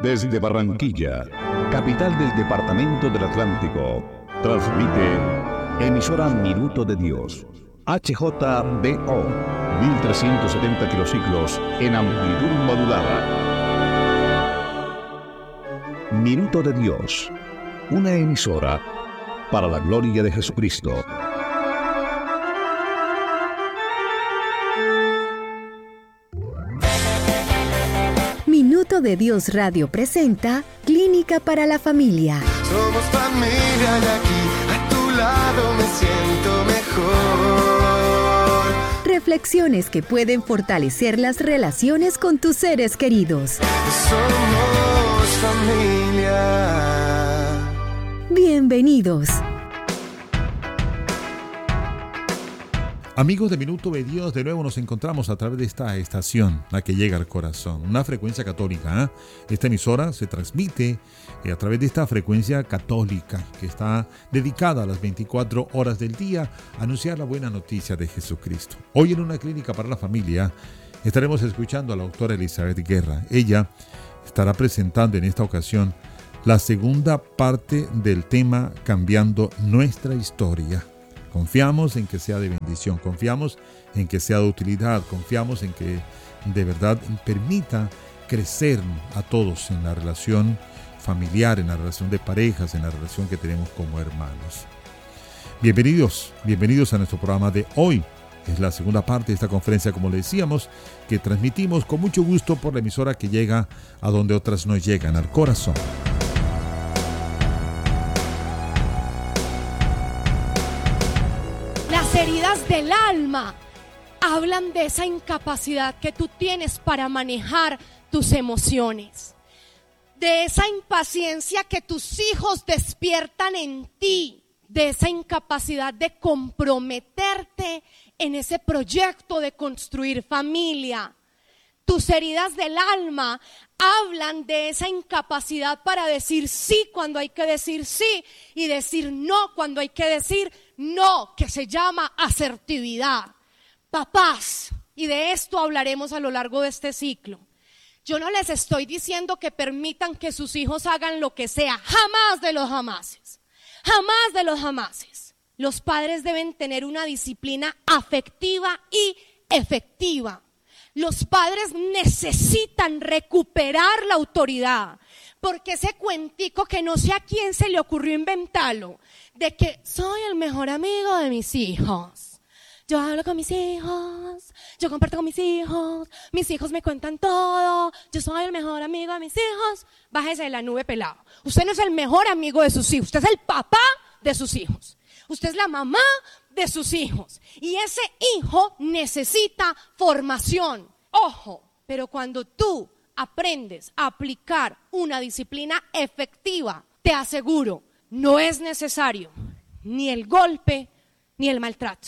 Desde Barranquilla, capital del departamento del Atlántico, transmite emisora Minuto de Dios, HJBO, 1370 kilociclos en amplitud modulada. Minuto de Dios, una emisora para la gloria de Jesucristo. Minuto de Dios Radio presenta Clínica para la Familia. Somos familia y aquí a tu lado me siento mejor. Reflexiones que pueden fortalecer las relaciones con tus seres queridos. Somos familia. Bienvenidos. Amigos de Minuto de Dios, de nuevo nos encontramos a través de esta estación, la que llega al corazón, una frecuencia católica. Esta emisora se transmite a través de esta frecuencia católica que está dedicada a las 24 horas del día a anunciar la buena noticia de Jesucristo. Hoy en una clínica para la familia estaremos escuchando a la doctora Elizabeth Guerra. Ella estará presentando en esta ocasión la segunda parte del tema Cambiando nuestra historia. Confiamos en que sea de bendición, confiamos en que sea de utilidad, confiamos en que de verdad permita crecer a todos en la relación familiar, en la relación de parejas, en la relación que tenemos como hermanos. Bienvenidos a nuestro programa de hoy. Es la segunda parte de esta conferencia, como le decíamos, que transmitimos con mucho gusto por la emisora que llega a donde otras no llegan, al corazón. Heridas del alma hablan de esa incapacidad que tú tienes para manejar tus emociones, de esa impaciencia que tus hijos despiertan en ti, de esa incapacidad de comprometerte en ese proyecto de construir familia. Tus heridas del alma hablan de esa incapacidad para decir sí cuando hay que decir sí y decir no cuando hay que decir no, que se llama asertividad. Papás, y de esto hablaremos a lo largo de este ciclo. Yo no les estoy diciendo que permitan que sus hijos hagan lo que sea, jamás de los jamases, jamás de los jamases. Los padres deben tener una disciplina afectiva y efectiva. Los padres necesitan recuperar la autoridad, porque ese cuentico que no sé a quién se le ocurrió inventarlo, de que soy el mejor amigo de mis hijos. Yo hablo con mis hijos, yo comparto con mis hijos me cuentan todo, yo soy el mejor amigo de mis hijos. Bájese de la nube, pelado. Usted no es el mejor amigo de sus hijos, usted es el papá de sus hijos. Usted es la mamá de sus hijos. Y ese hijo necesita formación. Ojo, pero cuando tú aprendes a aplicar una disciplina efectiva, te aseguro, no es necesario ni el golpe ni el maltrato.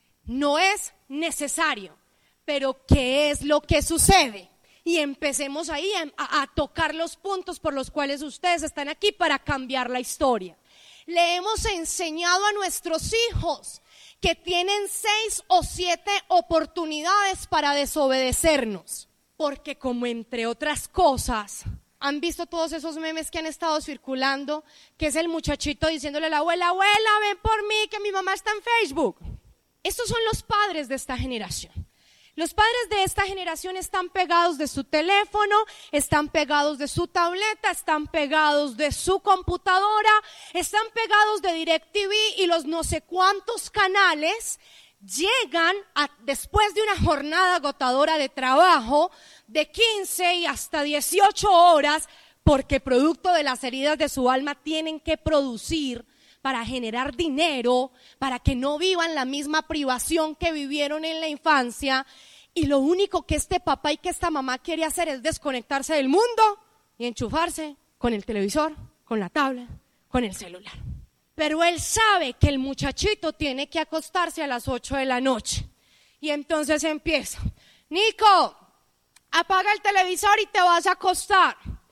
No es necesario. Pero ¿qué es lo que sucede? Y empecemos ahí a tocar los puntos por los cuales ustedes están aquí para cambiar la historia. Le hemos enseñado a nuestros hijos que tienen 6 o 7 oportunidades para desobedecernos. Porque como entre otras cosas, ¿han visto todos esos memes que han estado circulando? Que es el muchachito diciéndole a la abuela, abuela, ven por mí, que mi mamá está en Facebook. Estos son los padres de esta generación. Los padres de esta generación están pegados de su teléfono, están pegados de su tableta, están pegados de su computadora, están pegados de DirecTV y los no sé cuántos canales llegan después de una jornada agotadora de trabajo de 15 y hasta 18 horas, porque producto de las heridas de su alma tienen que producir para generar dinero, para que no vivan la misma privación que vivieron en la infancia. Y lo único que este papá y que esta mamá quiere hacer es desconectarse del mundo y enchufarse con el televisor, con la tablet, con el celular. Pero él sabe que el muchachito tiene que acostarse a las 8 de la noche. Y entonces empieza, Nico, apaga el televisor y te vas a acostar.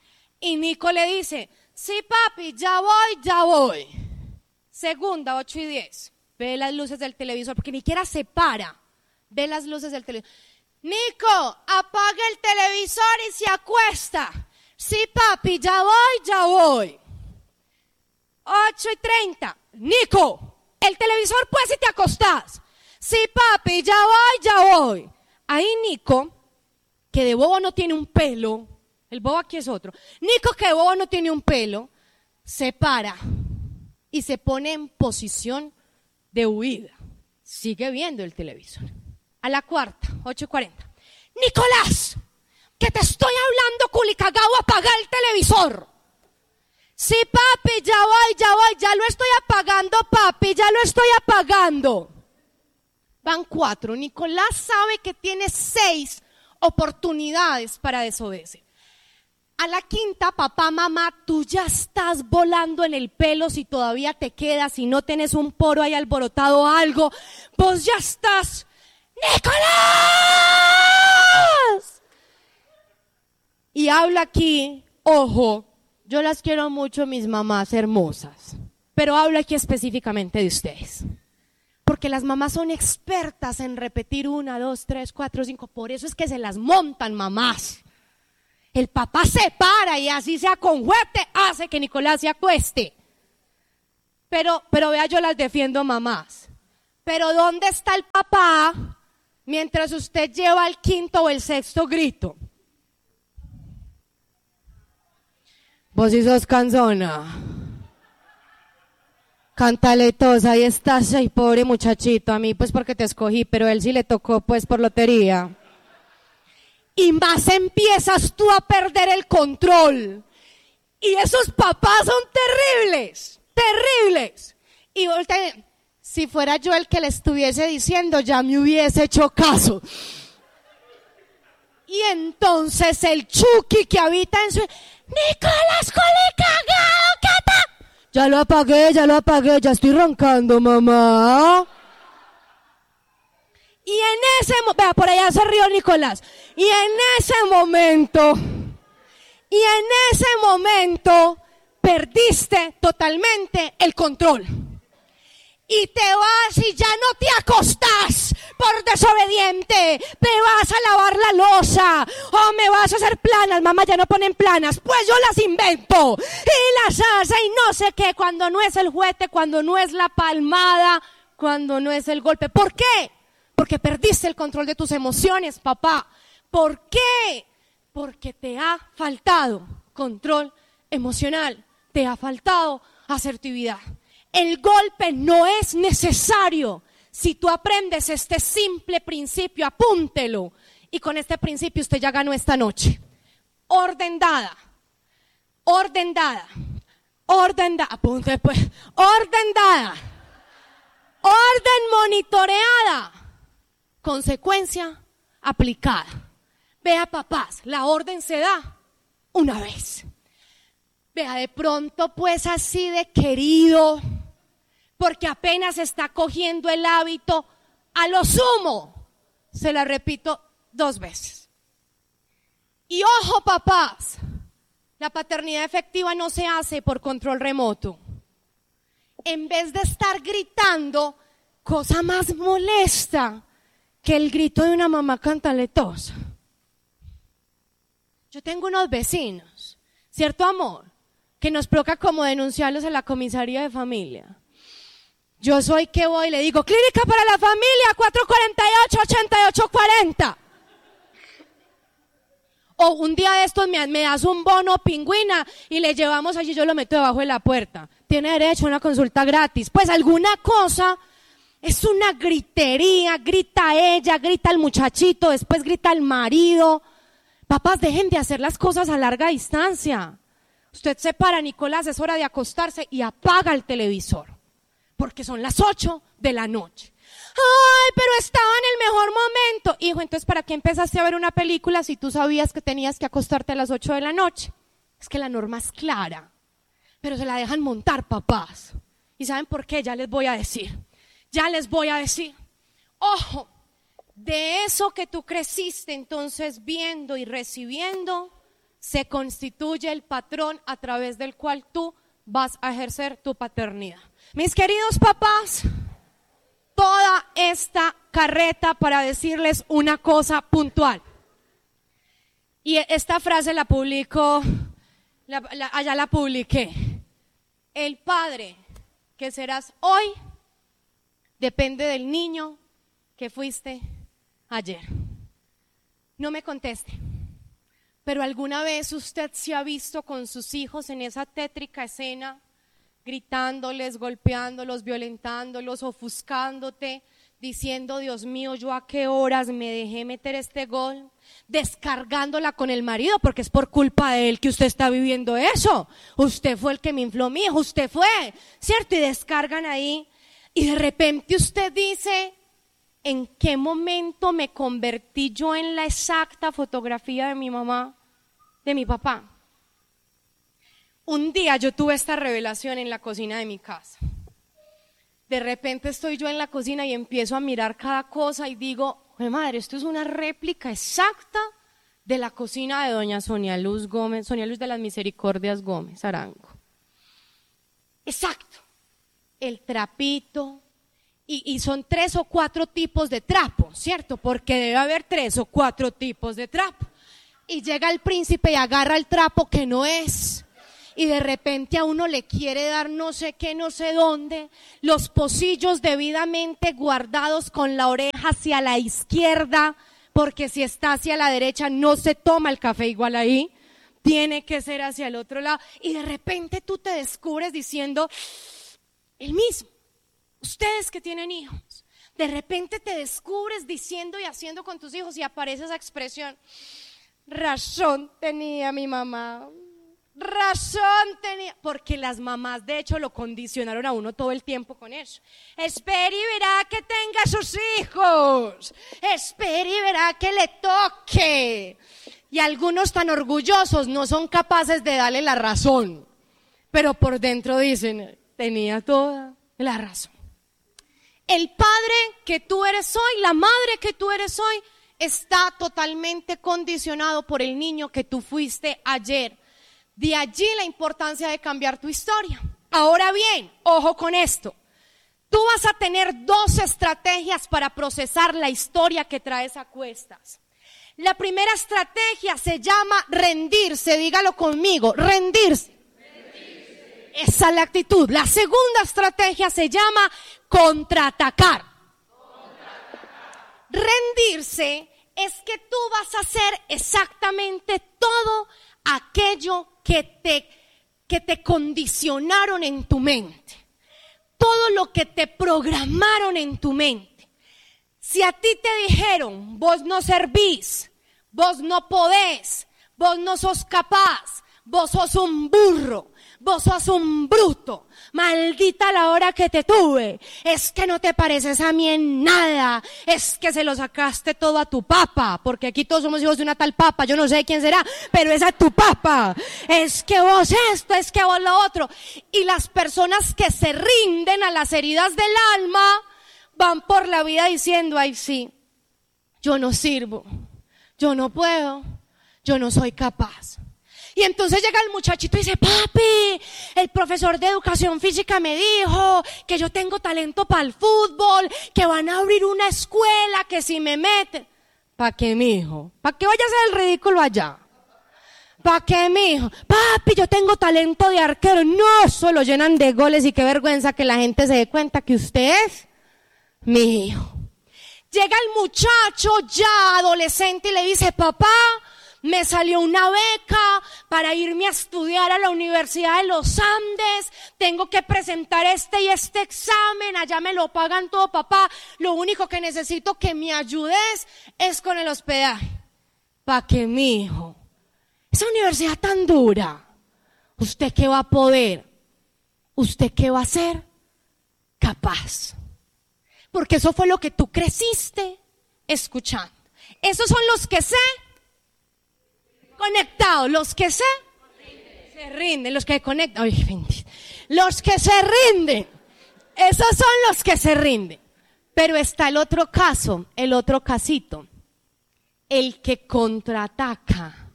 Y Nico le dice, sí papi, ya voy. Segunda, 8:10, ve las luces del televisor, porque ni siquiera se para, ve las luces del televisor. Nico, apaga el televisor y se acuesta. Sí, papi, ya voy, ya voy. 8:30. Nico, el televisor pues si te acostás. Sí, papi, ya voy, ya voy. Ahí Nico, que de bobo no tiene un pelo, el bobo aquí es otro. Nico, que de bobo no tiene un pelo, se para y se pone en posición de huida. Sigue viendo el televisor. A la cuarta, 8:40. Nicolás, que te estoy hablando, culicagao, apaga el televisor. Sí, papi, ya voy, ya lo estoy apagando, papi, ya lo estoy apagando. Van 4. Nicolás sabe que tiene 6 oportunidades para desobedecer. A la quinta, papá, mamá, tú ya estás volando en el pelo si todavía te quedas, si no tienes un poro ahí alborotado o algo, vos ya estás. ¡Nicolás! Y habla aquí, ojo, yo las quiero mucho, mis mamás hermosas, pero habla aquí específicamente de ustedes. Porque las mamás son expertas en repetir 1, 2, 3, 4, 5, por eso es que se las montan mamás. El papá se para y así sea con juguete, hace que Nicolás se acueste. Pero vea, yo las defiendo mamás. Pero ¿dónde está el papá mientras usted lleva el 5º o el 6º grito? Vos sí sos cansona. Cántale tos, ahí estás, ay, pobre muchachito, a mí pues porque te escogí, pero a él sí le tocó pues por lotería. Y más empiezas tú a perder el control. Y esos papás son terribles, terribles. Y ahorita, si fuera yo el que le estuviese diciendo, ya me hubiese hecho caso. Y entonces el Chucky que habita en su... ¡Nicolás, cole cagado, cata! Ya lo apagué, ya estoy roncando, mamá. Y en ese momento, vea, por allá se rió Nicolás. Y en ese momento, perdiste totalmente el control. Y te vas y ya no te acostás por desobediente. Me vas a lavar la loza o me vas a hacer planas. Mamá, ya no ponen planas, pues yo las invento y las hace y no sé qué, cuando no es el juguete, cuando no es la palmada, cuando no es el golpe. ¿Por qué? Porque perdiste el control de tus emociones, papá. ¿Por qué? Porque te ha faltado control emocional, te ha faltado asertividad. El golpe no es necesario. Si tú aprendes este simple principio, apúntelo. Y con este principio usted ya ganó esta noche. Orden dada. Apunte pues. Orden dada. Orden monitoreada. Consecuencia aplicada. Vea, papás, la orden se da una vez. Vea, de pronto pues así de querido, porque apenas está cogiendo el hábito, a lo sumo, se la repito 2 veces. Y ojo, papás, la paternidad efectiva no se hace por control remoto. En vez de estar gritando, cosa más molesta que el grito de una mamá cantaletosa. Yo tengo unos vecinos, ¿cierto, amor? Que nos provoca como denunciarlos en la comisaría de familia. Yo soy que voy y le digo, Clínica para la Familia, 448-8840. O un día de estos me das un bono pingüina y le llevamos allí, yo lo meto debajo de la puerta. Tiene derecho a una consulta gratis. Pues alguna cosa, es una gritería, grita ella, grita el muchachito, después grita el marido. Papás, dejen de hacer las cosas a larga distancia. Usted se para, Nicolás, es hora de acostarse y apaga el televisor. Porque son las 8 de la noche. Ay, pero estaba en el mejor momento. Hijo, entonces ¿para qué empezaste a ver una película si tú sabías que tenías que acostarte a las 8 de la noche? Es que la norma es clara, pero se la dejan montar, papás. ¿Y saben por qué? Ya les voy a decir. Ojo, de eso que tú creciste entonces viendo y recibiendo, se constituye el patrón a través del cual tú vas a ejercer tu paternidad. Mis queridos papás, toda esta carreta para decirles una cosa puntual. Y esta frase la publico allá la publiqué. El padre que serás hoy depende del niño que fuiste ayer. No me conteste, pero ¿alguna vez usted se ha visto con sus hijos en esa tétrica escena, gritándoles, golpeándolos, violentándolos, ofuscándote, diciendo, Dios mío, yo a qué horas me dejé meter este gol, descargándola con el marido, porque es por culpa de él que usted está viviendo eso? Usted fue el que me infló, mi hijo, usted fue, ¿cierto? Y descargan ahí, y de repente usted dice, ¿en qué momento me convertí yo en la exacta fotografía de mi mamá, de mi papá? Un día yo tuve esta revelación en la cocina de mi casa. De repente estoy yo en la cocina y empiezo a mirar cada cosa y digo, ¡ay madre, esto es una réplica exacta de la cocina de doña Sonia Luz Gómez, Sonia Luz de las Misericordias Gómez Arango! Exacto. El trapito, y son 3 o 4 tipos de trapo, ¿cierto? Porque debe haber 3 o 4 tipos de trapo. Y llega el príncipe y agarra el trapo que no es. Y de repente a uno le quiere dar no sé qué, no sé dónde, los pocillos debidamente guardados con la oreja hacia la izquierda, porque si está hacia la derecha no se toma el café igual ahí, tiene que ser hacia el otro lado. Y de repente tú te descubres diciendo, el mismo, ustedes que tienen hijos, de repente te descubres diciendo y haciendo con tus hijos y aparece esa expresión, razón tenía mi mamá. Razón tenía, porque las mamás de hecho lo condicionaron a uno todo el tiempo con eso. Espere y verá que tenga sus hijos, espere y verá que le toque. Y algunos tan orgullosos no son capaces de darle la razón, pero por dentro dicen, tenía toda la razón. El padre que tú eres hoy, la madre que tú eres hoy, está totalmente condicionado por el niño que tú fuiste ayer. De allí la importancia de cambiar tu historia. Ahora bien, ojo con esto. Tú vas a tener 2 estrategias para procesar la historia que traes a cuestas. La primera estrategia se llama rendirse, dígalo conmigo, rendirse. Esa es la actitud. La segunda estrategia se llama contraatacar. Rendirse es que tú vas a hacer exactamente todo aquello que te condicionaron en tu mente, todo lo que te programaron en tu mente. Si a ti te dijeron, vos no servís, vos no podés, vos no sos capaz, vos sos un burro, vos sos un bruto, maldita la hora que te tuve, es que no te pareces a mí en nada, es que se lo sacaste todo a tu papa, porque aquí todos somos hijos de una tal papa, yo no sé quién será, pero es a tu papa, es que vos esto, es que vos lo otro. Y las personas que se rinden a las heridas del alma van por la vida diciendo, ay sí, yo no sirvo, yo no puedo, yo no soy capaz. Y entonces llega el muchachito y dice, papi, el profesor de educación física me dijo que yo tengo talento para el fútbol, que van a abrir una escuela, que si me meten. ¿Para qué, mijo? ¿Para qué vaya a hacer el ridículo allá? ¿Para qué, mijo? Papi, yo tengo talento de arquero. No, eso lo llenan de goles y qué vergüenza que la gente se dé cuenta que usted es mi hijo. Llega el muchacho ya adolescente y le dice, papá, me salió una beca para irme a estudiar a la Universidad de los Andes, tengo que presentar este y este examen, allá me lo pagan todo, papá, lo único que necesito que me ayudes es con el hospedaje. ¿Para qué, mijo? Esa universidad tan dura, ¿usted qué va a poder? ¿Usted qué va a ser? Capaz. Porque eso fue lo que tú creciste escuchando. Esos son los que sé conectados, los que se rinden, los que conectan, ay, bendito, los que se rinden, esos son los que se rinden. Pero está el otro caso, el otro casito, el que contraataca.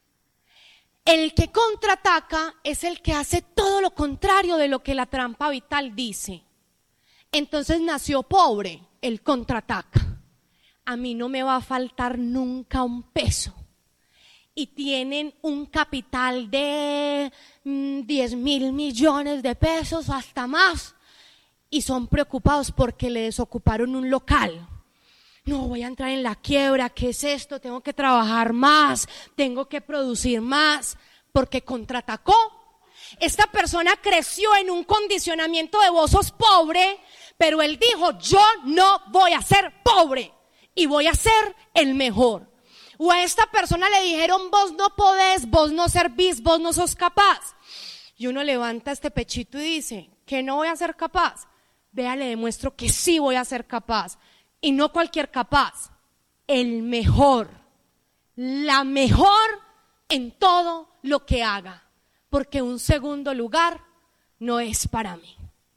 El que contraataca es el que hace todo lo contrario de lo que la trampa vital dice. Entonces nació pobre, el contraataca. A mí no me va a faltar nunca un peso. y tienen un capital de 10.000 millones de pesos, hasta más, y son preocupados porque le desocuparon un local. No, voy a entrar en la quiebra, ¿qué es esto? Tengo que trabajar más, tengo que producir más, porque contraatacó. Esta persona creció en un condicionamiento de vos sos pobre, pero él dijo, yo no voy a ser pobre y voy a ser el mejor. O a esta persona le dijeron, vos no podés, vos no servís, vos no sos capaz. Y uno levanta este pechito y dice, que no voy a ser capaz. Vea, le demuestro que sí voy a ser capaz. Y no cualquier capaz, el mejor, la mejor en todo lo que haga. Porque un segundo lugar no es para mí.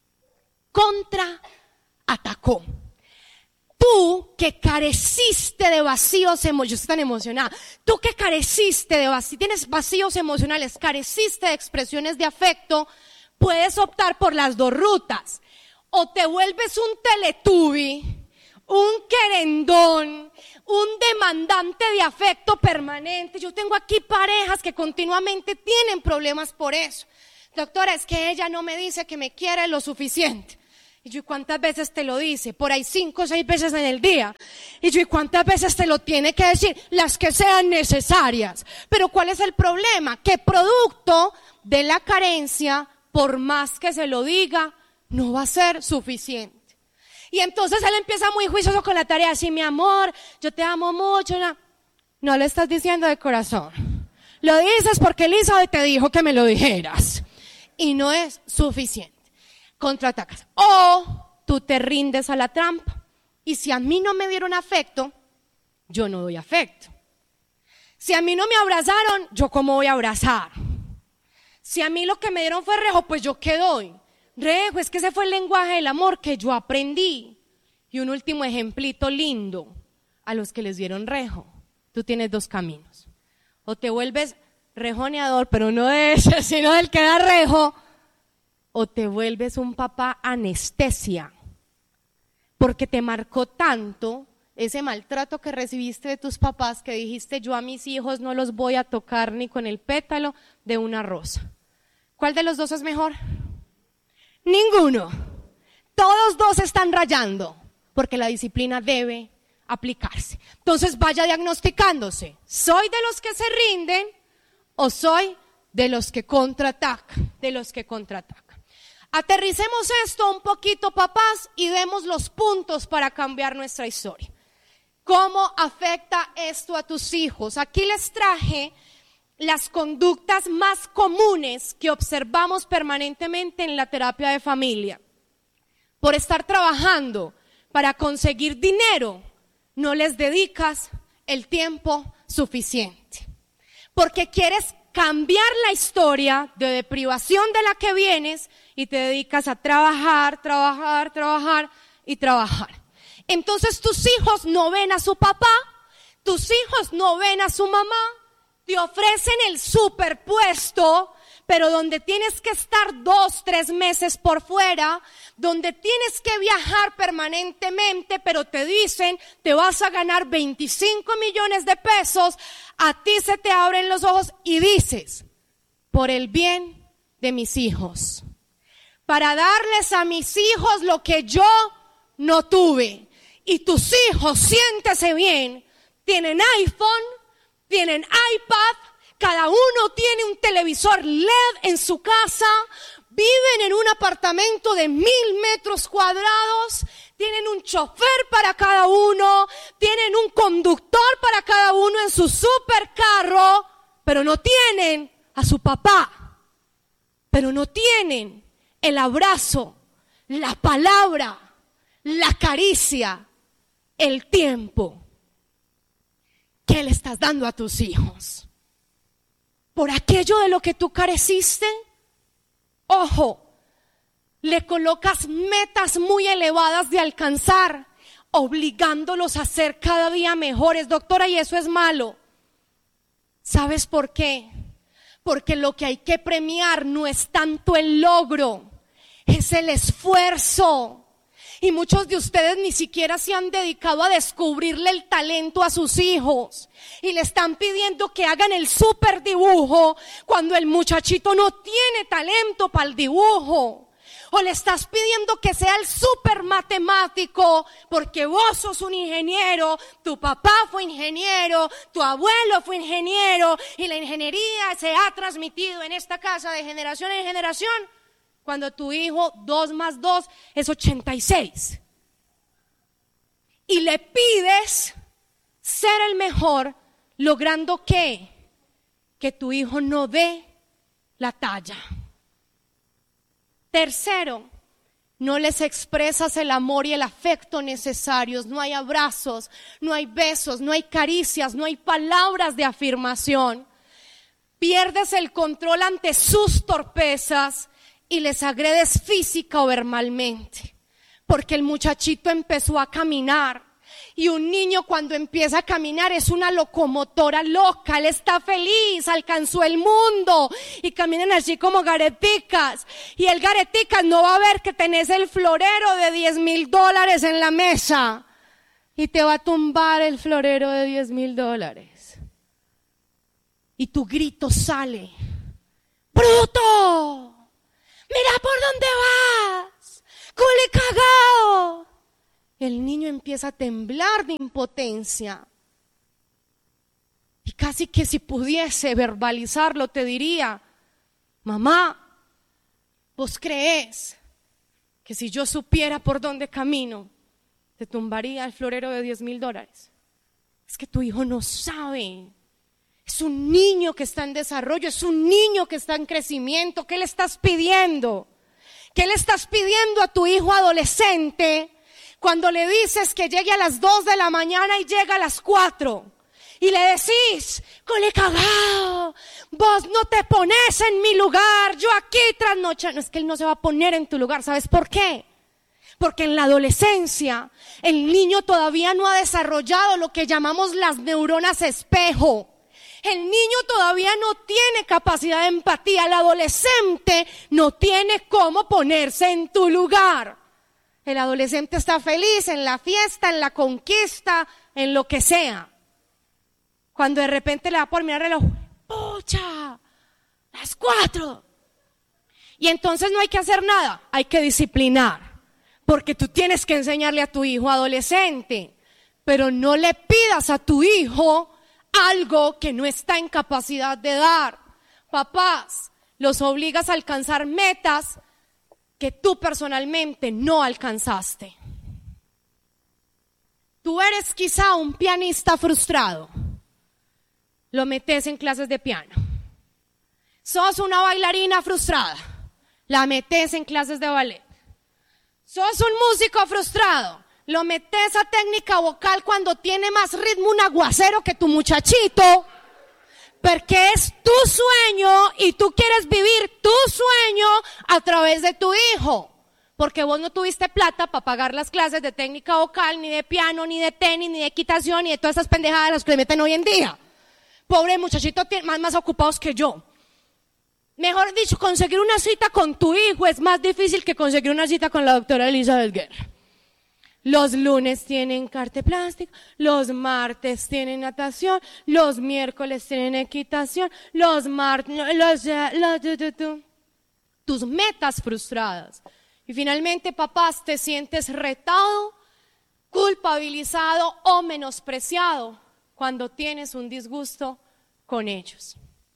Contraatacó. Tú que careciste de vacíos emocionales, yo estoy tan emocionada, tú que careciste de vacíos, tienes vacíos emocionales, careciste de expresiones de afecto, puedes optar por las dos rutas. O te vuelves un teletubi, un querendón, un demandante de afecto permanente. Yo tengo aquí parejas que continuamente tienen problemas por eso. Doctora, es que ella no me dice que me quiere lo suficiente. Y yo, ¿y cuántas veces te lo dice? Por ahí 5 o 6 veces en el día. Y yo, ¿y cuántas veces te lo tiene que decir? Las que sean necesarias. Pero ¿cuál es el problema? Que producto de la carencia, por más que se lo diga, no va a ser suficiente. Y entonces él empieza muy juicioso con la tarea, así, mi amor, yo te amo mucho. No lo estás diciendo de corazón. Lo dices porque Elizabeth te dijo que me lo dijeras. Y no es suficiente. Contraatacas. O tú te rindes a la trampa. Y si a mí no me dieron afecto, yo no doy afecto. Si a mí no me abrazaron, ¿yo cómo voy a abrazar? Si a mí lo que me dieron fue rejo, pues ¿yo qué doy? Rejo, es que ese fue el lenguaje del amor que yo aprendí. Y un último ejemplito lindo, a los que les dieron rejo. Tú tienes 2 caminos. O te vuelves rejoneador, pero no de ese, sino del que da rejo. O te vuelves un papá anestesia, porque te marcó tanto ese maltrato que recibiste de tus papás que dijiste, yo a mis hijos no los voy a tocar ni con el pétalo de una rosa. ¿Cuál de los dos es mejor? Ninguno. Todos 2 están rayando, porque la disciplina debe aplicarse. Entonces vaya diagnosticándose, ¿soy de los que se rinden o soy de los que contraatacan? De los que contraatacan. Aterricemos esto un poquito, papás, y demos los puntos para cambiar nuestra historia. ¿Cómo afecta esto a tus hijos? Aquí les traje las conductas más comunes que observamos permanentemente en la terapia de familia. Por estar trabajando para conseguir dinero, no les dedicas el tiempo suficiente. Porque quieres cambiar la historia de deprivación de la que vienes y te dedicas a trabajar y trabajar. Entonces tus hijos no ven a su papá, tus hijos no ven a su mamá, te ofrecen el superpuesto, pero donde tienes que estar 2, 3 meses por fuera, donde tienes que viajar permanentemente, pero te dicen, te vas a ganar 25 millones de pesos, a ti se te abren los ojos y dices, por el bien de mis hijos, para darles a mis hijos lo que yo no tuve. Y tus hijos, siéntese bien, tienen iPhone, tienen iPad, cada uno tiene un televisor LED en su casa, viven en un apartamento de 1,000 metros cuadrados, tienen un chofer para cada uno, tienen un conductor para cada uno en su supercarro, pero no tienen a su papá, pero no tienen el abrazo, la palabra, la caricia, el tiempo que le estás dando a tus hijos. Por aquello de lo que tú careciste, ojo, le colocas metas muy elevadas de alcanzar, obligándolos a ser cada día mejores. Doctora, y eso es malo. ¿Sabes por qué? Porque lo que hay que premiar no es tanto el logro, es el esfuerzo. Y muchos de ustedes ni siquiera se han dedicado a descubrirle el talento a sus hijos. Y le están pidiendo que hagan el súper dibujo cuando el muchachito no tiene talento para el dibujo. O le estás pidiendo que sea el súper matemático porque vos sos un ingeniero, tu papá fue ingeniero, tu abuelo fue ingeniero y la ingeniería se ha transmitido en esta casa de generación en generación. Cuando tu hijo 2 más 2 es 86. Y le pides ser el mejor, logrando que tu hijo no dé la talla. Tercero, no les expresas el amor y el afecto necesarios. No hay abrazos, no hay besos, no hay caricias, no hay palabras de afirmación. Pierdes el control ante sus torpezas y les agredes física o verbalmente. Porque el muchachito empezó a caminar. Y un niño cuando empieza a caminar es una locomotora loca, él está feliz, alcanzó el mundo y caminan así como gareticas. Y el gareticas no va a ver que tenés el florero de $10,000 en la mesa y te va a tumbar el florero de $10,000. Y tu grito sale: ¡bruto! ¡Mira por dónde vas! ¡Cule cagao! El niño empieza a temblar de impotencia. Y casi que si pudiese verbalizarlo te diría: mamá, ¿vos creés que si yo supiera por dónde camino, te tumbaría el florero de $10,000? Es que tu hijo no sabe. Es un niño que está en desarrollo, es un niño que está en crecimiento. ¿Qué le estás pidiendo? ¿Qué le estás pidiendo a tu hijo adolescente cuando le dices que llegue a las 2 de la mañana y llega a las 4? Y le decís: cole cagao, vos no te pones en mi lugar, yo aquí trasnochando. No, es que él no se va a poner en tu lugar. ¿Sabes por qué? Porque en la adolescencia el niño todavía no ha desarrollado lo que llamamos las neuronas espejo. El niño todavía no tiene capacidad de empatía. El adolescente no tiene cómo ponerse en tu lugar. El adolescente está feliz en la fiesta, en la conquista, en lo que sea. Cuando de repente le da por mirar el reloj: ¡pucha! ¡Las 4! Y entonces no hay que hacer nada, hay que disciplinar. Porque tú tienes que enseñarle a tu hijo adolescente. Pero no le pidas a tu hijo algo que no está en capacidad de dar. Papás, los obligas a alcanzar metas que tú personalmente no alcanzaste. Tú eres quizá un pianista frustrado. Lo metes en clases de piano. Sos una bailarina frustrada. La metes en clases de ballet. Sos un músico frustrado. Lo metes a técnica vocal cuando tiene más ritmo un aguacero que tu muchachito, porque es tu sueño y tú quieres vivir tu sueño a través de tu hijo, porque vos no tuviste plata para pagar las clases de técnica vocal, ni de piano, ni de tenis, ni de equitación, ni de todas esas pendejadas las que le meten hoy en día. Pobre muchachito, más ocupados que yo. Mejor dicho, conseguir una cita con tu hijo es más difícil que conseguir una cita con la doctora Elizabeth Guerra. Los lunes tienen arte plástico, los martes tienen natación, los miércoles tienen equitación, los martes, tus metas frustradas. Y finalmente, papás, te sientes retado, culpabilizado o menospreciado cuando tienes un disgusto con ellos.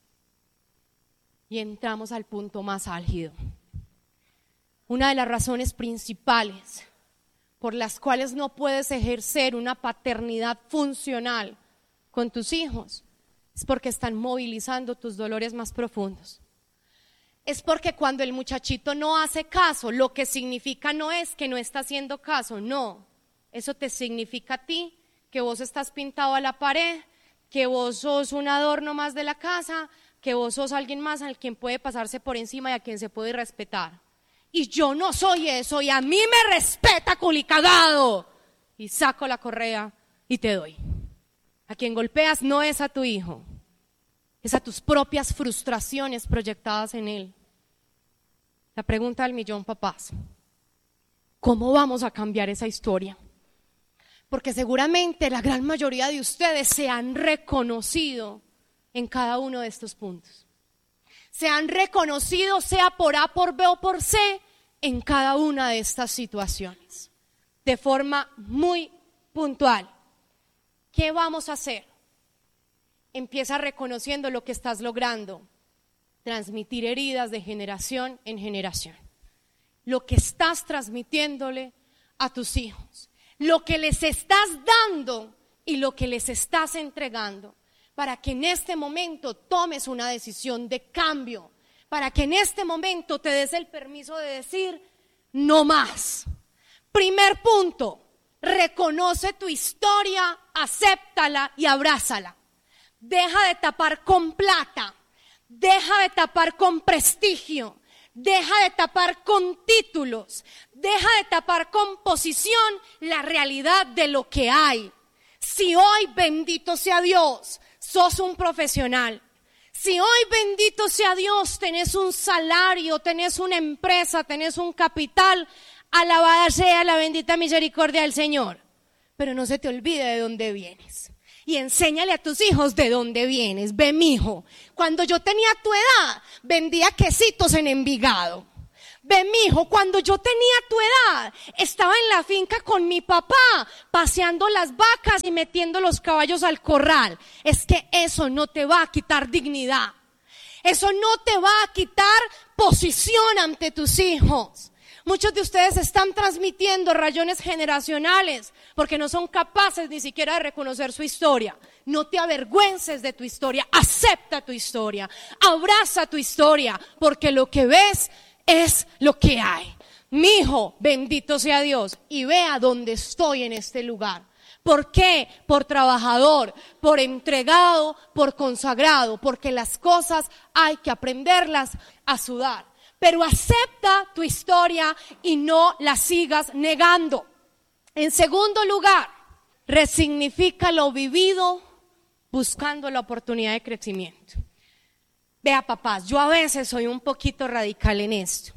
Y entramos al punto más álgido. Una de las razones principales por las cuales no puedes ejercer una paternidad funcional con tus hijos es porque están movilizando tus dolores más profundos. Es porque cuando el muchachito no hace caso, lo que significa no es que no está haciendo caso, no. Eso te significa a ti que vos estás pintado a la pared, que vos sos un adorno más de la casa, que vos sos alguien más al quien puede pasarse por encima y a quien se puede respetar. Y yo no soy eso, y a mí me respeta, culicagado. Y saco la correa y te doy. A quien golpeas no es a tu hijo, es a tus propias frustraciones proyectadas en él. La pregunta del millón, papás: ¿Cómo vamos a cambiar esa historia? Porque seguramente la gran mayoría de ustedes se han reconocido en cada uno de estos puntos. Se han reconocido, sea por A, por B o por C, en cada una de estas situaciones. De forma muy puntual. ¿Qué vamos a hacer? Empieza reconociendo lo que estás logrando. Transmitir heridas de generación en generación. Lo que estás transmitiéndole a tus hijos. Lo que les estás dando y lo que les estás entregando. Para que en este momento tomes una decisión de cambio. Para que en este momento te des el permiso de decir, no más. Primer punto, reconoce tu historia, acéptala y abrázala. Deja de tapar con plata, deja de tapar con prestigio, deja de tapar con títulos, deja de tapar con posición la realidad de lo que hay. Si hoy, bendito sea Dios, sos un profesional, si hoy, bendito sea Dios, tenés un salario, tenés una empresa, tenés un capital, alabada sea la bendita misericordia del Señor. Pero no se te olvide de dónde vienes. Y enséñale a tus hijos de dónde vienes. Ve, mijo, cuando yo tenía tu edad, vendía quesitos en Envigado. Ve, mijo, cuando yo tenía tu edad, estaba en la finca con mi papá, paseando las vacas y metiendo los caballos al corral. Es que eso no te va a quitar dignidad. Eso no te va a quitar posición ante tus hijos. Muchos de ustedes están transmitiendo rayones generacionales porque no son capaces ni siquiera de reconocer su historia. No te avergüences de tu historia, acepta tu historia, abraza tu historia, porque lo que ves es lo que hay. Mi hijo, bendito sea Dios, y vea dónde estoy en este lugar. ¿Por qué? Por trabajador, por entregado, por consagrado, porque las cosas hay que aprenderlas a sudar. Pero acepta tu historia y no la sigas negando. En segundo lugar, resignifica lo vivido buscando la oportunidad de crecimiento. Vea, papás, yo a veces soy un poquito radical en esto,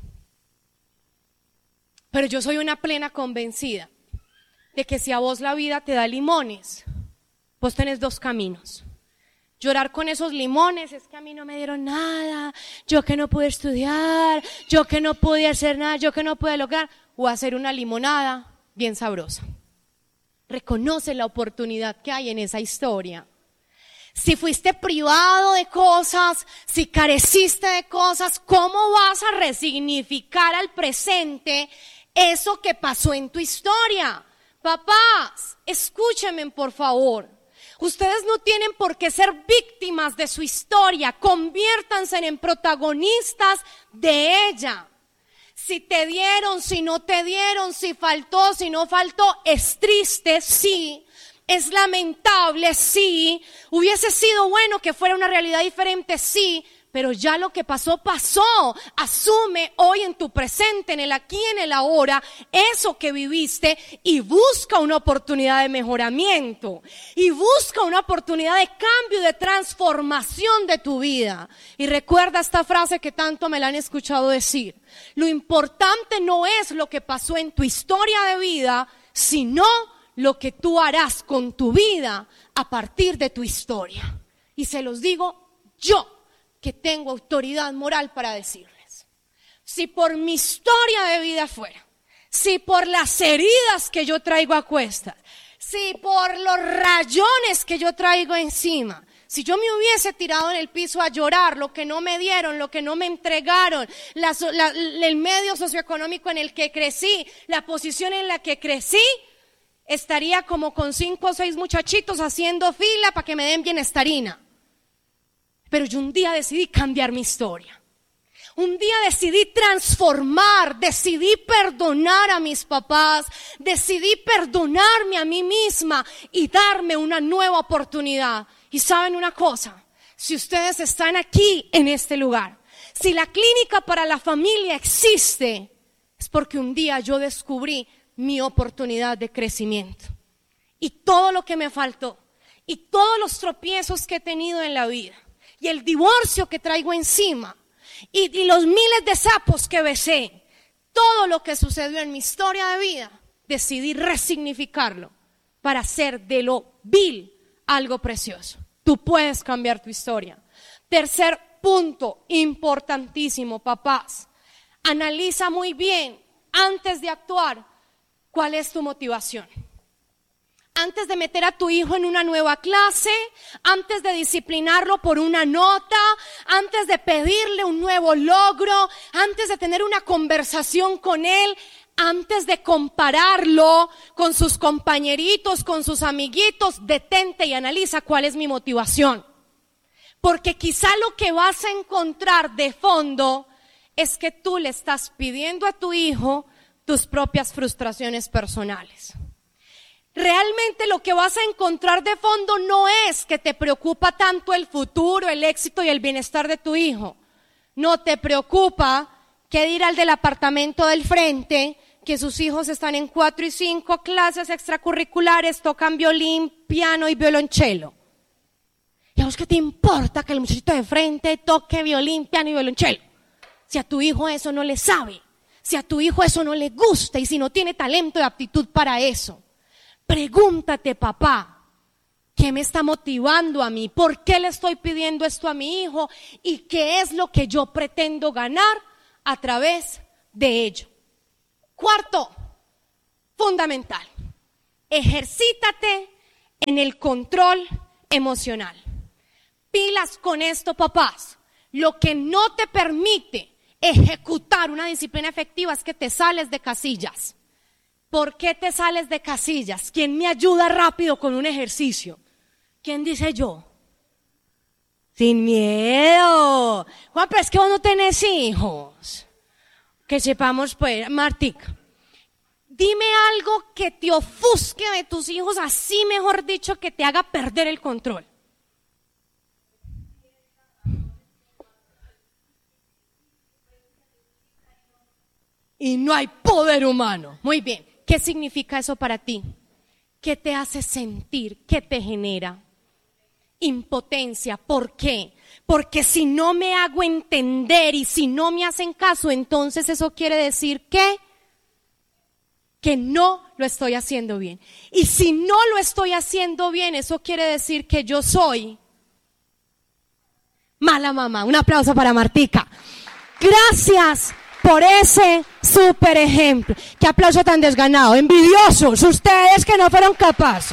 pero yo soy una plena convencida de que si a vos la vida te da limones, vos tenés dos caminos. Llorar con esos limones, es que a mí no me dieron nada, yo que no pude estudiar, yo que no pude hacer nada, yo que no pude lograr, o hacer una limonada bien sabrosa. Reconoce la oportunidad que hay en esa historia. Si fuiste privado de cosas, si careciste de cosas, ¿cómo vas a resignificar al presente eso que pasó en tu historia? Papás, escúchenme por favor. Ustedes no tienen por qué ser víctimas de su historia, conviértanse en protagonistas de ella. Si te dieron, si no te dieron, si faltó, si no faltó, es triste, sí, es lamentable, sí, hubiese sido bueno que fuera una realidad diferente, sí, pero ya lo que pasó, pasó. Asume hoy en tu presente, en el aquí, en el ahora, eso que viviste y busca una oportunidad de mejoramiento. Y busca una oportunidad de cambio, de transformación de tu vida. Y recuerda esta frase que tanto me la han escuchado decir. Lo importante no es lo que pasó en tu historia de vida, sino lo que tú harás con tu vida a partir de tu historia. Y se los digo yo, que tengo autoridad moral para decirles. Si por mi historia de vida fuera, si por las heridas que yo traigo a cuestas, si por los rayones que yo traigo encima, si yo me hubiese tirado en el piso a llorar lo que no me dieron, lo que no me entregaron, el medio socioeconómico en el que crecí, la posición en la que crecí, estaría como con 5 o 6 muchachitos haciendo fila para que me den bienestarina. Pero yo un día decidí cambiar mi historia. Un día decidí transformar, decidí perdonar a mis papás, decidí perdonarme a mí misma y darme una nueva oportunidad. Y saben una cosa, si ustedes están aquí en este lugar, si la clínica para la familia existe, es porque un día yo descubrí mi oportunidad de crecimiento. Y todo lo que me faltó, y todos los tropiezos que he tenido en la vida, y el divorcio que traigo encima, y los miles de sapos que besé, todo lo que sucedió en mi historia de vida, decidí resignificarlo para hacer de lo vil algo precioso. Tú puedes cambiar tu historia. Tercer punto importantísimo, papás. Analiza muy bien, antes de actuar, cuál es tu motivación. Antes de meter a tu hijo en una nueva clase, antes de disciplinarlo por una nota, antes de pedirle un nuevo logro, antes de tener una conversación con él, antes de compararlo con sus compañeritos, con sus amiguitos, detente y analiza cuál es mi motivación. Porque quizá lo que vas a encontrar de fondo es que tú le estás pidiendo a tu hijo tus propias frustraciones personales. Realmente lo que vas a encontrar de fondo no es que te preocupa tanto el futuro, el éxito y el bienestar de tu hijo. No te preocupa qué dirá el del apartamento del frente, que sus hijos están en 4 y 5 clases extracurriculares, tocan violín, piano y violonchelo. ¿Y a vos qué te importa que el muchachito de frente toque violín, piano y violonchelo? Si a tu hijo eso no le sabe, si a tu hijo eso no le gusta y si no tiene talento y aptitud para eso. Pregúntate, papá, ¿qué me está motivando a mí? ¿Por qué le estoy pidiendo esto a mi hijo? ¿Y qué es lo que yo pretendo ganar a través de ello? Cuarto, fundamental, ejercítate en el control emocional. Pilas con esto, papás. Lo que no te permite ejecutar una disciplina efectiva es que te sales de casillas. ¿Por qué te sales de casillas? ¿Quién me ayuda rápido con un ejercicio? ¿Quién dice yo? Sin miedo. Juan, pero es que vos no tenés hijos. Que sepamos, pues, Martica, dime algo que te ofusque de tus hijos, así mejor dicho, que te haga perder el control. Y no hay poder humano. Muy bien. ¿Qué significa eso para ti? ¿Qué te hace sentir? ¿Qué te genera? Impotencia. ¿Por qué? Porque si no me hago entender y si no me hacen caso, entonces eso quiere decir que no lo estoy haciendo bien. Y si no lo estoy haciendo bien, eso quiere decir que yo soy mala mamá. Un aplauso para Martica. Gracias por ese súper ejemplo. Qué aplauso tan desganado. Envidiosos ustedes que no fueron capaces.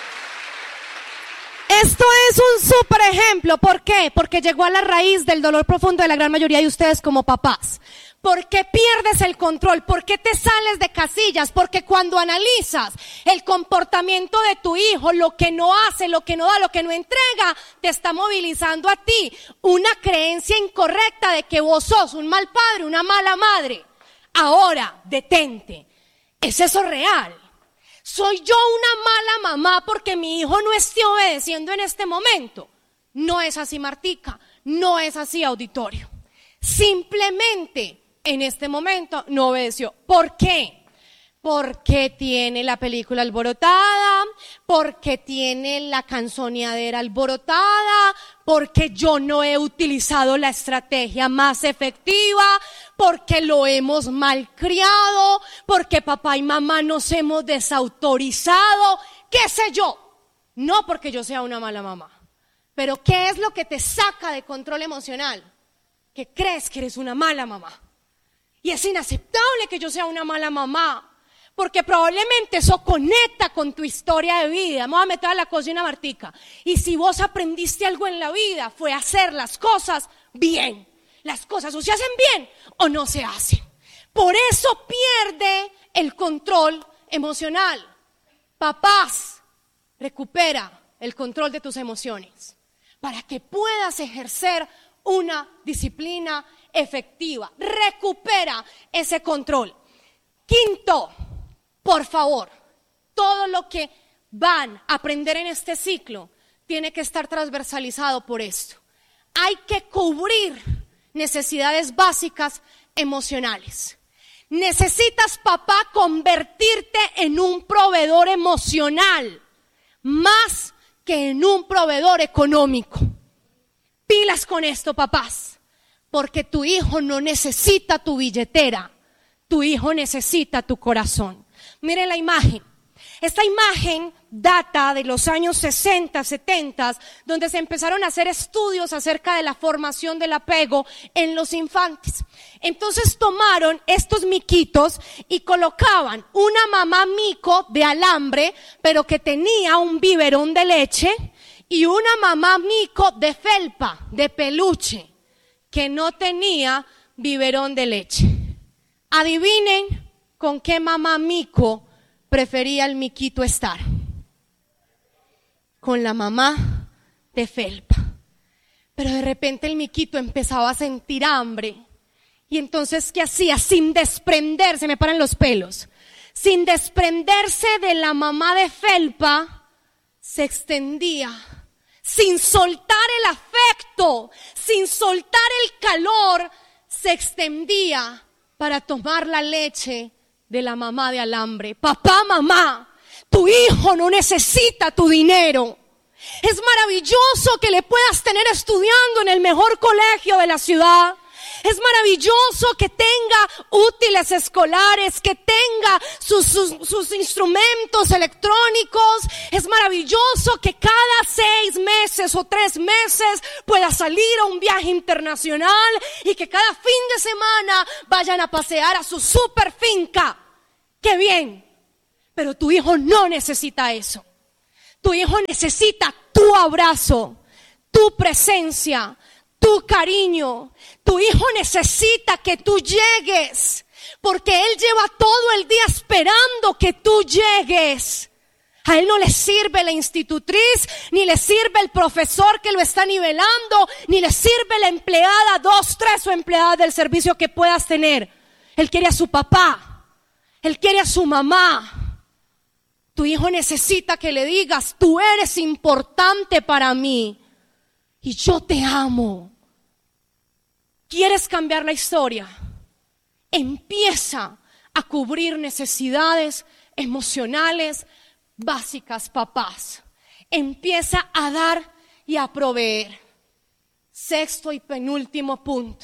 Esto es un súper ejemplo. ¿Por qué? Porque llegó a la raíz del dolor profundo de la gran mayoría de ustedes como papás. ¿Por qué pierdes el control? ¿Por qué te sales de casillas? Porque cuando analizas el comportamiento de tu hijo, lo que no hace, lo que no da, lo que no entrega, te está movilizando a ti una creencia incorrecta de que vos sos un mal padre, una mala madre. Ahora, detente. ¿Es eso real? ¿Soy yo una mala mamá porque mi hijo no esté obedeciendo en este momento? No es así, Martica. No es así, auditorio. Simplemente en este momento no obedeció. ¿Por qué? Porque tiene la película alborotada, porque tiene la canzoneadera alborotada, porque yo no he utilizado la estrategia más efectiva, porque lo hemos malcriado, porque papá y mamá nos hemos desautorizado, qué sé yo. No porque yo sea una mala mamá. Pero ¿qué es lo que te saca de control emocional? Que crees que eres una mala mamá. Y es inaceptable que yo sea una mala mamá, porque probablemente eso conecta con tu historia de vida. Vamos a meter a la cocina, Martica. Y si vos aprendiste algo en la vida, fue hacer las cosas bien. Las cosas o se hacen bien o no se hacen. Por eso pierde el control emocional. Papás, recupera el control de tus emociones para que puedas ejercer una disciplina efectiva. Recupera ese control. Quinto, por favor, todo lo que van a aprender en este ciclo tiene que estar transversalizado por esto. Hay que cubrir necesidades básicas emocionales. Necesitas, papá, convertirte en un proveedor emocional más que en un proveedor económico. Pilas con esto, papás, porque tu hijo no necesita tu billetera, tu hijo necesita tu corazón. Mire la imagen. Esta imagen data de los años 60, 70, donde se empezaron a hacer estudios acerca de la formación del apego en los infantes. Entonces tomaron estos miquitos y colocaban una mamá mico de alambre, pero que tenía un biberón de leche, y una mamá mico de felpa, de peluche, que no tenía biberón de leche. Adivinen con qué mamá mico prefería el miquito estar. Con la mamá de felpa. Pero de repente el miquito empezaba a sentir hambre. Y entonces, ¿qué hacía? Sin desprenderse, me paran los pelos, sin desprenderse de la mamá de felpa, se extendía, sin soltar el afecto, sin soltar el calor, se extendía para tomar la leche de la mamá de alambre. Papá, mamá, tu hijo no necesita tu dinero. Es maravilloso que le puedas tener estudiando en el mejor colegio de la ciudad. Es maravilloso que tenga útiles escolares, que tenga sus instrumentos electrónicos. Es maravilloso que cada 6 meses o 3 meses pueda salir a un viaje internacional y que cada fin de semana vayan a pasear a su super finca. ¡Qué bien! Pero tu hijo no necesita eso. Tu hijo necesita tu abrazo, tu presencia, tu cariño. Tu hijo necesita que tú llegues, porque él lleva todo el día esperando que tú llegues. A él no le sirve la institutriz, ni le sirve el profesor que lo está nivelando, ni le sirve la empleada, 2, 3 o empleada del servicio que puedas tener. Él quiere a su papá, él quiere a su mamá. Tu hijo necesita que le digas: tú eres importante para mí y yo te amo. ¿Quieres cambiar la historia? Empieza a cubrir necesidades emocionales básicas, papás. Empieza a dar y a proveer. 6º y penúltimo punto.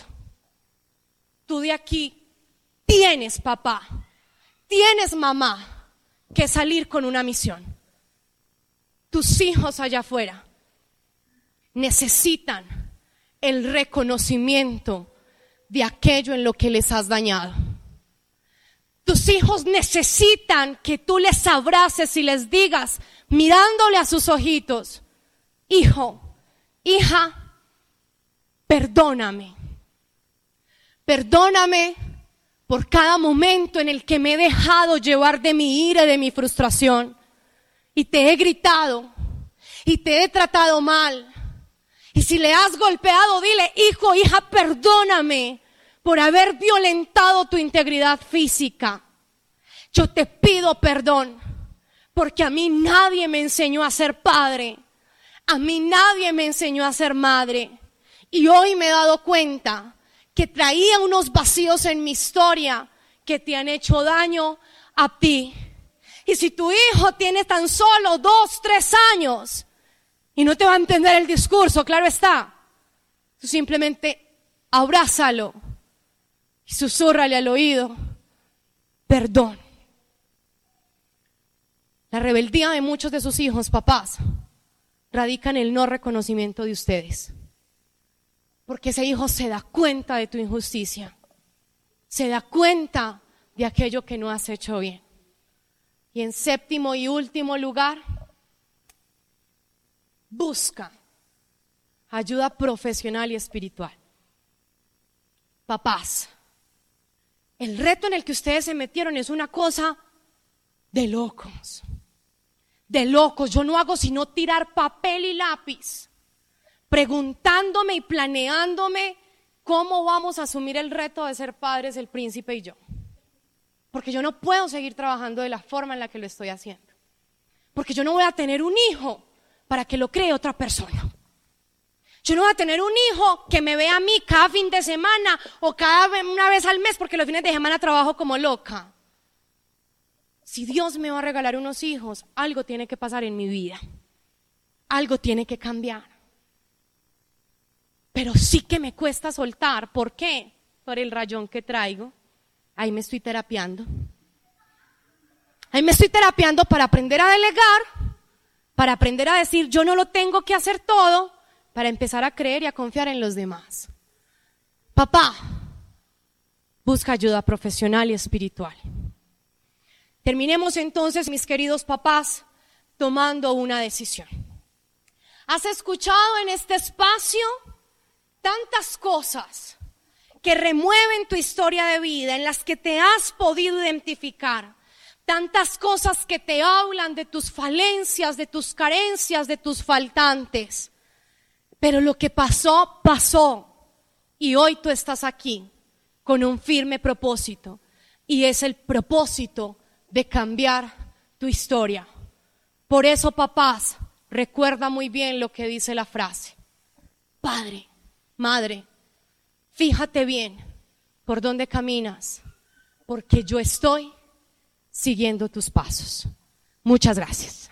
Tú de aquí tienes, papá, tienes, mamá, que salir con una misión. Tus hijos allá afuera necesitan el reconocimiento de aquello en lo que les has dañado. Tus hijos necesitan que tú les abraces y les digas, mirándole a sus ojitos: hijo, hija, perdóname. Perdóname por cada momento en el que me he dejado llevar de mi ira y de mi frustración. Y te he gritado y te he tratado mal. Y si le has golpeado, dile: hijo, hija, perdóname por haber violentado tu integridad física. Yo te pido perdón, porque a mí nadie me enseñó a ser padre. A mí nadie me enseñó a ser madre. Y hoy me he dado cuenta que traía unos vacíos en mi historia que te han hecho daño a ti. Y si tu hijo tiene tan solo 2, 3 años y no te va a entender el discurso, claro está, tú simplemente abrázalo y susúrrale al oído: perdón. La rebeldía de muchos de sus hijos, papás, radica en el no reconocimiento de ustedes. Porque ese hijo se da cuenta de tu injusticia, se da cuenta de aquello que no has hecho bien. Y en 7º y último lugar, busca ayuda profesional y espiritual. Papás, el reto en el que ustedes se metieron es una cosa de locos. De locos. Yo no hago sino tirar papel y lápiz, preguntándome y planeándome cómo vamos a asumir el reto de ser padres, el príncipe y yo. Porque yo no puedo seguir trabajando de la forma en la que lo estoy haciendo. Porque yo no voy a tener un hijo para que lo cree otra persona. Yo no voy a tener un hijo que me vea a mí cada fin de semana o una vez al mes, porque los fines de semana trabajo como loca. Si Dios me va a regalar unos hijos, algo tiene que pasar en mi vida. Algo tiene que cambiar. Pero sí que me cuesta soltar. ¿Por qué? Por el rayón que traigo. Ahí me estoy terapiando. Ahí me estoy terapiando para aprender a delegar, para aprender a decir yo no lo tengo que hacer todo, para empezar a creer y a confiar en los demás. Papá, busca ayuda profesional y espiritual. Terminemos entonces, mis queridos papás, tomando una decisión. ¿Has escuchado en este espacio tantas cosas que remueven tu historia de vida, en las que te has podido identificar? Tantas cosas que te hablan de tus falencias, de tus carencias, de tus faltantes. Pero lo que pasó, pasó. Y hoy tú estás aquí con un firme propósito. Y es el propósito de cambiar tu historia. Por eso, papás, recuerda muy bien lo que dice la frase. Padre, madre, fíjate bien por dónde caminas, porque yo estoy siguiendo tus pasos. Muchas gracias.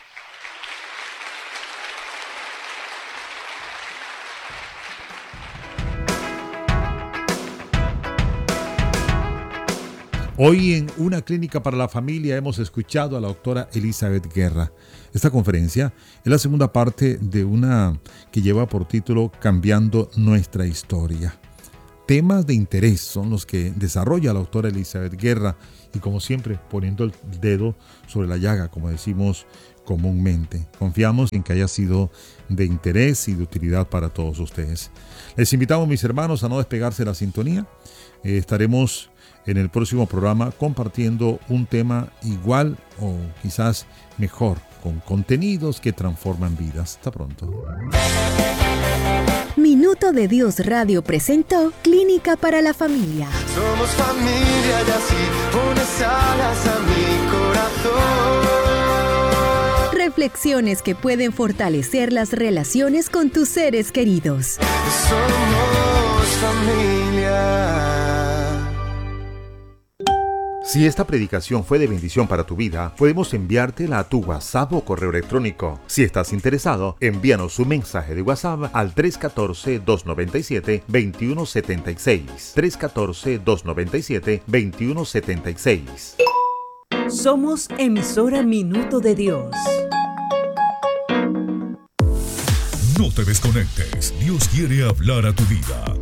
Hoy en Una Clínica para la Familia hemos escuchado a la doctora Elizabeth Guerra. Esta conferencia es la segunda parte de una que lleva por título Cambiando nuestra historia. Temas de interés son los que desarrolla la doctora Elizabeth Guerra y, como siempre, poniendo el dedo sobre la llaga, como decimos comúnmente. Confiamos en que haya sido de interés y de utilidad para todos ustedes. Les invitamos, mis hermanos, a no despegarse de la sintonía. Estaremos en el próximo programa compartiendo un tema igual o quizás mejor, con contenidos que transforman vidas. Hasta pronto. Minuto de Dios Radio presentó Clínica para la Familia. Somos familia y así pones alas a mi corazón. Reflexiones que pueden fortalecer las relaciones con tus seres queridos. Somos familia. Si esta predicación fue de bendición para tu vida, podemos enviártela a tu WhatsApp o correo electrónico. Si estás interesado, envíanos un mensaje de WhatsApp al 314-297-2176. 314-297-2176. Somos emisora Minuto de Dios. No te desconectes. Dios quiere hablar a tu vida.